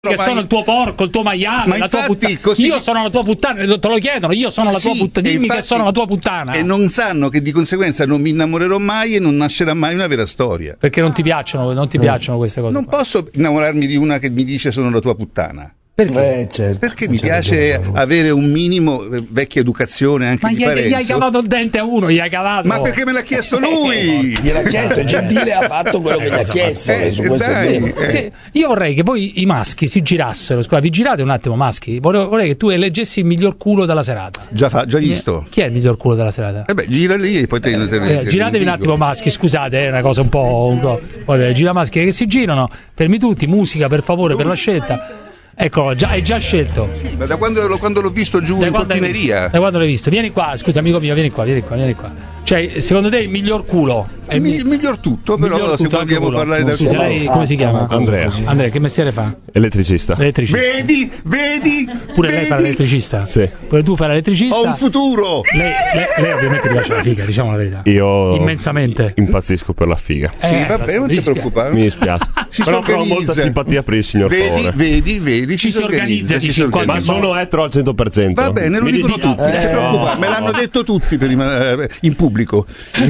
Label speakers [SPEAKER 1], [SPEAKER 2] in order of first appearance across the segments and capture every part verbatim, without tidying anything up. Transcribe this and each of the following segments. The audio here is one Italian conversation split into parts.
[SPEAKER 1] che sono il tuo porco, il tuo maiale,
[SPEAKER 2] ma
[SPEAKER 1] la tua puttana.
[SPEAKER 2] Così...
[SPEAKER 1] Io sono la tua puttana, te lo chiedono, io sono la tua
[SPEAKER 2] sì,
[SPEAKER 1] puttana, dimmi
[SPEAKER 2] infatti,
[SPEAKER 1] che sono la tua puttana.
[SPEAKER 2] E non sanno che di conseguenza non mi innamorerò mai e non nascerà mai una vera storia.
[SPEAKER 1] Perché non ti piacciono, non ti
[SPEAKER 2] no.
[SPEAKER 1] piacciono queste cose.
[SPEAKER 2] Non
[SPEAKER 1] qua.
[SPEAKER 2] posso innamorarmi di una che mi dice sono la tua puttana.
[SPEAKER 1] Perché?
[SPEAKER 3] Eh, certo,
[SPEAKER 2] Perché mi
[SPEAKER 3] certo,
[SPEAKER 2] piace
[SPEAKER 3] certo.
[SPEAKER 2] avere un minimo vecchia educazione anche
[SPEAKER 1] ma
[SPEAKER 2] di
[SPEAKER 1] gli hai,
[SPEAKER 2] Parenzo.
[SPEAKER 1] gli hai cavato il dente a uno, gli hai cavato.
[SPEAKER 2] Ma perché me l'ha chiesto lui?
[SPEAKER 3] Gliel'ha chiesto, Gentile ha fatto quello che gli ha chiesto.
[SPEAKER 2] Eh,
[SPEAKER 3] su questo
[SPEAKER 2] dai,
[SPEAKER 3] è
[SPEAKER 2] eh.
[SPEAKER 1] Sì, io vorrei che voi i maschi si girassero. Scusa, vi girate un attimo, maschi. Vorrei, vorrei che tu eleggessi il miglior culo della serata.
[SPEAKER 2] Già, fa, già visto.
[SPEAKER 1] Chi è il miglior culo della serata?
[SPEAKER 2] Eh beh, gira lì e poi te ne
[SPEAKER 1] Eh, giratevi un attimo, maschi. Scusate, è una cosa un po'. Un po'. Vabbè, gira maschi che si girano. Fermi tutti, musica per favore, per la scelta. Ecco, già, hai già scelto.
[SPEAKER 2] Sì, ma da quando, quando l'ho visto giù
[SPEAKER 1] Da
[SPEAKER 2] in
[SPEAKER 1] quando hai-
[SPEAKER 2] portineria.
[SPEAKER 1] Da quando l'hai visto? Vieni qua, scusa amico mio, vieni qua, vieni qua, vieni qua. Cioè, secondo te il miglior culo? È
[SPEAKER 2] Il, mi- il miglior tutto, però
[SPEAKER 1] miglior
[SPEAKER 2] se
[SPEAKER 1] tutto, anche
[SPEAKER 2] vogliamo
[SPEAKER 1] culo.
[SPEAKER 2] parlare da
[SPEAKER 1] Scusa,
[SPEAKER 3] culo.
[SPEAKER 1] lei come si chiama?
[SPEAKER 4] Andrea.
[SPEAKER 1] Andrea, che mestiere fa?
[SPEAKER 4] Elettricista.
[SPEAKER 1] Elettricista.
[SPEAKER 2] Vedi, vedi,
[SPEAKER 1] Pure lei
[SPEAKER 2] vedi?
[SPEAKER 1] fa l'elettricista?
[SPEAKER 4] Sì.
[SPEAKER 1] Pure tu fai l'elettricista?
[SPEAKER 2] Ho un futuro.
[SPEAKER 1] Lei, lei, lei ovviamente ti piace la figa, diciamo la verità.
[SPEAKER 4] Io
[SPEAKER 1] Immensamente.
[SPEAKER 4] impazzisco per la figa.
[SPEAKER 2] Sì,
[SPEAKER 1] Eh,
[SPEAKER 2] vabbè, non ti
[SPEAKER 1] rischia.
[SPEAKER 2] preoccupare.
[SPEAKER 4] Mi dispiace.
[SPEAKER 2] Ci
[SPEAKER 4] Però
[SPEAKER 2] si
[SPEAKER 4] provo molta
[SPEAKER 2] organizza.
[SPEAKER 4] simpatia per il signor
[SPEAKER 2] Vedi,
[SPEAKER 4] Favore.
[SPEAKER 2] vedi, vedi,
[SPEAKER 1] Ci si organizza,
[SPEAKER 2] ci
[SPEAKER 1] dici,
[SPEAKER 2] si
[SPEAKER 1] in qualche
[SPEAKER 4] Ma
[SPEAKER 2] organizza.
[SPEAKER 4] sono etero al cento per cento.
[SPEAKER 2] Va bene, lo
[SPEAKER 4] Mi
[SPEAKER 2] dicono
[SPEAKER 4] dispiace.
[SPEAKER 2] tutti, non ti
[SPEAKER 3] Eh,
[SPEAKER 2] preoccupare, me l'hanno detto tutti prima, eh, in pubblico.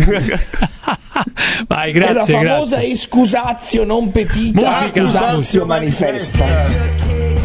[SPEAKER 1] Vai,
[SPEAKER 3] È la
[SPEAKER 1] grazie,
[SPEAKER 3] famosa
[SPEAKER 1] grazie.
[SPEAKER 3] escusatio non petita,
[SPEAKER 1] Musica.
[SPEAKER 3] accusatio manifesta.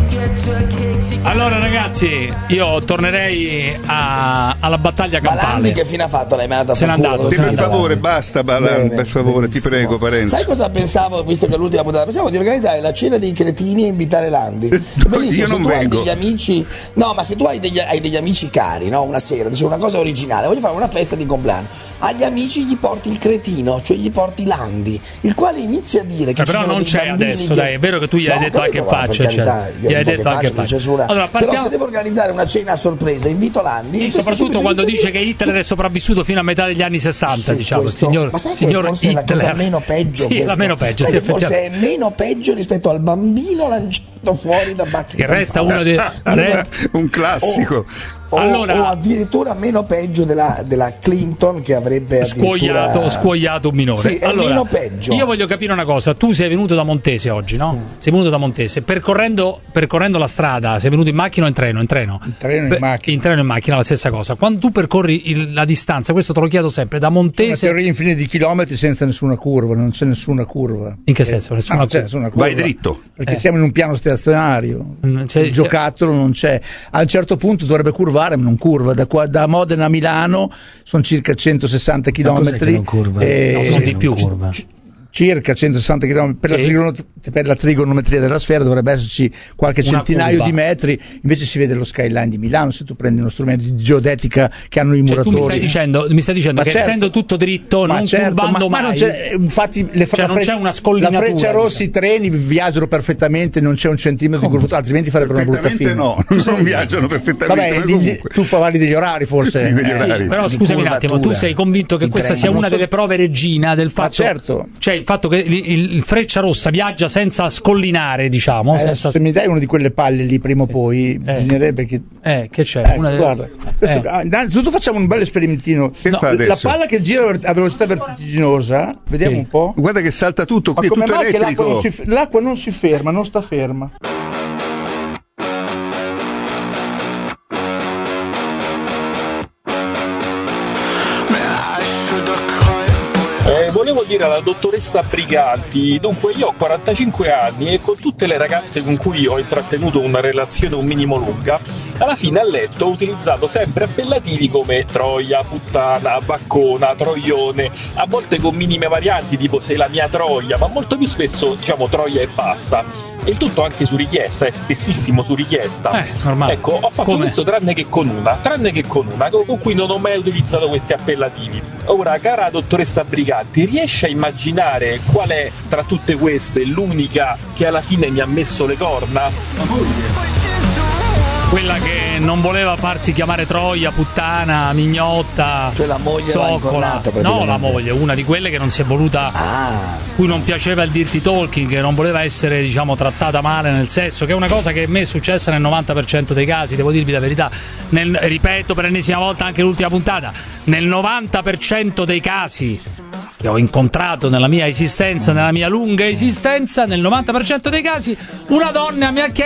[SPEAKER 1] Allora ragazzi, io tornerei a- alla battaglia
[SPEAKER 3] Ma
[SPEAKER 1] campale.
[SPEAKER 3] Landi che fine ha fatto? L'hai mandata a
[SPEAKER 1] Se n'è
[SPEAKER 3] fanculo?
[SPEAKER 1] andato,
[SPEAKER 3] Dove
[SPEAKER 1] se n'è
[SPEAKER 2] Per
[SPEAKER 3] sta
[SPEAKER 1] andato.
[SPEAKER 2] favore,
[SPEAKER 3] Landi?
[SPEAKER 2] basta, Balan,
[SPEAKER 3] Bene,
[SPEAKER 2] per favore, ti
[SPEAKER 3] benissimo.
[SPEAKER 2] prego, Parenzo.
[SPEAKER 3] Sai cosa pensavo, visto che è l'ultima puntata? Pensavo di organizzare la cena dei cretini e invitare Landi. È bellissimo,
[SPEAKER 2] io
[SPEAKER 3] se
[SPEAKER 2] non
[SPEAKER 3] tu hai
[SPEAKER 2] vengo.
[SPEAKER 3] degli amici. No, ma se tu hai degli, hai degli amici cari, no? Una sera, dice una cosa originale, voglio fare una festa di compleanno. Agli amici gli porti il cretino, cioè gli porti Landi, il quale inizia a dire che
[SPEAKER 1] Eh,
[SPEAKER 3] ci
[SPEAKER 1] però
[SPEAKER 3] sono
[SPEAKER 1] non
[SPEAKER 3] dei
[SPEAKER 1] c'è
[SPEAKER 3] bambini
[SPEAKER 1] adesso,
[SPEAKER 3] che-
[SPEAKER 1] dai, è vero che tu gli hai
[SPEAKER 3] No,
[SPEAKER 1] detto anche in
[SPEAKER 3] quello, per
[SPEAKER 1] faccia,
[SPEAKER 3] carità,
[SPEAKER 1] cioè,
[SPEAKER 3] io
[SPEAKER 1] gli hai
[SPEAKER 3] dico
[SPEAKER 1] detto
[SPEAKER 3] che
[SPEAKER 1] anche in
[SPEAKER 3] faccia, non
[SPEAKER 1] faccia.
[SPEAKER 3] censura.
[SPEAKER 1] Allora,
[SPEAKER 3] Però
[SPEAKER 1] partiamo-
[SPEAKER 3] se devo organizzare una cena a sorpresa, invito Landi.
[SPEAKER 1] E
[SPEAKER 3] questo
[SPEAKER 1] soprattutto
[SPEAKER 3] subito
[SPEAKER 1] quando
[SPEAKER 3] inizia
[SPEAKER 1] dice
[SPEAKER 3] a
[SPEAKER 1] che
[SPEAKER 3] dire-
[SPEAKER 1] Hitler è sopravvissuto fino a metà degli anni sessanta,
[SPEAKER 3] Sì,
[SPEAKER 1] diciamo, il
[SPEAKER 3] questo-
[SPEAKER 1] signor,
[SPEAKER 3] ma sai che
[SPEAKER 1] signor
[SPEAKER 3] forse è la
[SPEAKER 1] Hitler.
[SPEAKER 3] cosa meno peggio
[SPEAKER 1] Sì,
[SPEAKER 3] questa?
[SPEAKER 1] la meno peggio,
[SPEAKER 3] Sai
[SPEAKER 1] sì,
[SPEAKER 3] che forse
[SPEAKER 1] effettivamente.
[SPEAKER 3] è meno peggio rispetto al bambino lanciato fuori da Buckingham
[SPEAKER 1] Che resta
[SPEAKER 3] Palace.
[SPEAKER 1] uno dei- re-
[SPEAKER 2] Un classico.
[SPEAKER 3] o,
[SPEAKER 1] Allora-
[SPEAKER 3] o addirittura meno peggio della, della Clinton che avrebbe
[SPEAKER 1] Scuoiato,
[SPEAKER 3] addirittura...
[SPEAKER 1] scuoiato un minore.
[SPEAKER 3] Sì, è
[SPEAKER 1] allora,
[SPEAKER 3] meno peggio.
[SPEAKER 1] io voglio capire una cosa. Tu sei venuto da Montese oggi, no?
[SPEAKER 3] Mm.
[SPEAKER 1] Sei venuto da Montese. Percorrendo, percorrendo la strada, sei venuto in macchina o in treno? In treno.
[SPEAKER 5] In treno e in
[SPEAKER 1] Beh,
[SPEAKER 5] macchina.
[SPEAKER 1] In treno e in macchina, la stessa cosa. Quando tu percorri il- la distanza, questo te lo chiedo sempre, da
[SPEAKER 5] Una
[SPEAKER 1] Montese.
[SPEAKER 5] teoria infinita di chilometri senza nessuna curva, non c'è nessuna curva.
[SPEAKER 1] In che senso? Nessuna
[SPEAKER 5] No, non c'è
[SPEAKER 1] curva?
[SPEAKER 5] nessuna curva.
[SPEAKER 2] Vai dritto.
[SPEAKER 5] Perché
[SPEAKER 1] Eh.
[SPEAKER 5] siamo in un piano stazionario.
[SPEAKER 1] Mm, c'è-
[SPEAKER 5] il giocattolo non c'è. A un certo punto dovrebbe curvare, ma non curva. Da, qua, da Modena a Milano sono circa centosessanta
[SPEAKER 3] Ma cos'è che
[SPEAKER 5] chilometri.
[SPEAKER 3] non curva?
[SPEAKER 5] e-
[SPEAKER 1] No, sono di più.
[SPEAKER 3] Curva.
[SPEAKER 5] Circa centosessanta chilometri per,
[SPEAKER 1] Sì.
[SPEAKER 5] la trigono- per la trigonometria della sfera dovrebbe esserci qualche
[SPEAKER 1] Una
[SPEAKER 5] centinaio
[SPEAKER 1] curva.
[SPEAKER 5] di metri, invece si vede lo skyline di Milano se tu prendi uno strumento di geodetica che hanno i
[SPEAKER 1] Cioè, tu
[SPEAKER 5] muratori.
[SPEAKER 1] mi stai dicendo, mi stai dicendo
[SPEAKER 5] Ma
[SPEAKER 1] che
[SPEAKER 5] certo.
[SPEAKER 1] essendo tutto dritto,
[SPEAKER 5] Ma
[SPEAKER 1] non
[SPEAKER 5] certo,
[SPEAKER 1] curvando
[SPEAKER 5] ma, ma
[SPEAKER 1] mai.
[SPEAKER 5] non c'è, infatti le,
[SPEAKER 1] Cioè,
[SPEAKER 5] la
[SPEAKER 1] non
[SPEAKER 5] fre-
[SPEAKER 1] c'è una scollinatura,
[SPEAKER 5] la Freccia Rossa, i
[SPEAKER 1] diciamo.
[SPEAKER 5] treni viaggiano perfettamente, non c'è un centimetro di curvatura, altrimenti farebbero una brutta
[SPEAKER 2] Perfettamente
[SPEAKER 5] fine.
[SPEAKER 2] no, non viaggiano perfettamente.
[SPEAKER 5] Vabbè,
[SPEAKER 2] ma
[SPEAKER 5] gli-
[SPEAKER 2] comunque.
[SPEAKER 5] tu parli degli orari forse.
[SPEAKER 2] Sì, degli
[SPEAKER 5] Eh,
[SPEAKER 2] orari.
[SPEAKER 1] Però
[SPEAKER 3] di
[SPEAKER 1] scusami un attimo, tu
[SPEAKER 3] curvatura.
[SPEAKER 1] sei convinto che
[SPEAKER 3] I
[SPEAKER 1] questa
[SPEAKER 3] treni
[SPEAKER 1] sia
[SPEAKER 3] non
[SPEAKER 1] una
[SPEAKER 3] so-
[SPEAKER 1] delle prove regina del fatto,
[SPEAKER 5] certo.
[SPEAKER 1] cioè il fatto che il, il- il Freccia Rossa viaggia senza scollinare, diciamo,
[SPEAKER 5] Eh,
[SPEAKER 1] senza,
[SPEAKER 5] se mi dai una di quelle palle lì prima o poi, bisognerebbe che.
[SPEAKER 1] eh, che c'è?
[SPEAKER 5] Ecco,
[SPEAKER 1] Una de-
[SPEAKER 5] guarda, questo-
[SPEAKER 1] eh.
[SPEAKER 5] ah, innanzitutto facciamo un bel sperimentino.
[SPEAKER 2] Che
[SPEAKER 5] No,
[SPEAKER 2] fa
[SPEAKER 5] la
[SPEAKER 2] adesso?
[SPEAKER 5] palla che gira a velocità vertiginosa, vediamo
[SPEAKER 1] Sì.
[SPEAKER 5] un po'.
[SPEAKER 2] Guarda che salta tutto,
[SPEAKER 5] Ma
[SPEAKER 2] qui è
[SPEAKER 5] come
[SPEAKER 2] tutto
[SPEAKER 5] mai che l'acqua non,
[SPEAKER 2] elettrico.
[SPEAKER 5] si, l'acqua non si ferma, non sta ferma?
[SPEAKER 6] Eh, volevo dire alla dottoressa Briganti, dunque io ho quarantacinque anni e con tutte le ragazze con cui ho intrattenuto una relazione un minimo lunga, alla fine a letto ho utilizzato sempre appellativi come troia, puttana, baccona, troione, a volte con minime varianti tipo sei la mia troia, ma molto più spesso diciamo troia e basta. E il tutto anche su richiesta, è spessissimo su richiesta.
[SPEAKER 1] Eh, normale.
[SPEAKER 6] Ecco, ho fatto
[SPEAKER 1] Come?
[SPEAKER 6] questo tranne che con una, tranne che con una, con cui non ho mai utilizzato questi appellativi. Ora, cara dottoressa Briganti, riesci a immaginare qual è tra tutte queste l'unica che alla fine mi ha messo le corna?
[SPEAKER 1] Quella che non voleva farsi chiamare Troia, puttana, mignotta,
[SPEAKER 3] Cioè la moglie l'ha
[SPEAKER 1] zoccola.
[SPEAKER 3] incornato,
[SPEAKER 1] No,
[SPEAKER 3] praticamente.
[SPEAKER 1] la moglie, una di quelle che non si è voluta,
[SPEAKER 3] Ah,
[SPEAKER 1] cui non piaceva il dirty talking, che non voleva essere, diciamo, trattata male nel sesso, che è una cosa che a me è successa nel novanta per cento dei casi, devo dirvi la verità. Nel, ripeto per l'ennesima volta anche l'ultima puntata, nel novanta per cento dei casi che ho incontrato nella mia esistenza, nella mia lunga esistenza, nel novanta per cento dei casi una donna mi ha chiesto